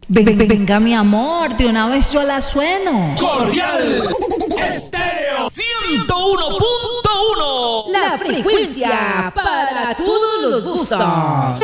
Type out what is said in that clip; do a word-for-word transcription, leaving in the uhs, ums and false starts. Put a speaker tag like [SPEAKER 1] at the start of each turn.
[SPEAKER 1] Ven- ven- venga, mi amor, de una vez yo la sueno.
[SPEAKER 2] Cordial Estéreo ciento uno punto uno.
[SPEAKER 1] La frecuencia para todos los gustos.